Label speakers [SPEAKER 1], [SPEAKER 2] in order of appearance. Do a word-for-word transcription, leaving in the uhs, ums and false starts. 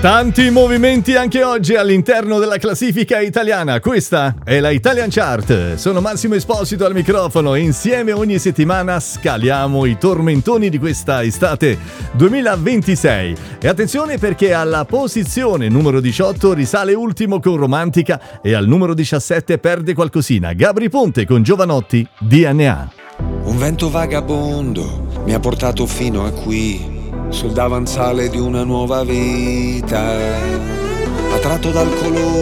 [SPEAKER 1] Tanti movimenti anche oggi all'interno della classifica italiana. Questa è la Italian Chart. Sono Massimo Esposito al microfono e insieme ogni settimana scaliamo i tormentoni di questa estate duemilaventisei. E attenzione, perché alla posizione numero diciotto risale Ultimo con Romantica e al numero diciassette perde qualcosina Gabry Ponte con Giovanotti, D N A.
[SPEAKER 2] Un vento vagabondo mi ha portato fino a qui, sul davanzale di una nuova vita, attratto dal colore